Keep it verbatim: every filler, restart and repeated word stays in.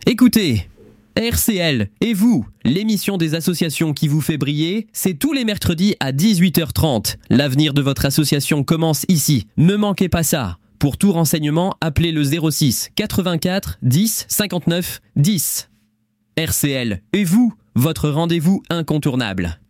Écoutez, R C L et vous, l'émission des associations qui vous fait briller, c'est tous les mercredis à dix-huit heures trente. L'avenir de votre association commence ici. Ne manquez pas ça. Pour tout renseignement, appelez le zéro six quatre-vingt-quatre dix cinquante-neuf dix. R C L et vous, votre rendez-vous incontournable.